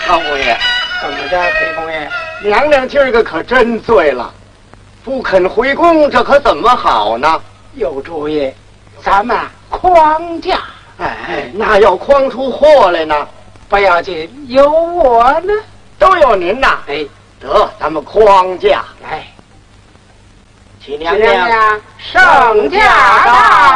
康公爷， 怎么着，裴公爷？ 娘娘今儿个可真醉了，不肯回宫，这可怎么好呢？ 有主意，咱们框架。 哎，那要诓出祸来呢？ 不要紧，有我呢。 都有您呐。 哎， 得，咱们框架来， 齐娘娘， 圣驾到。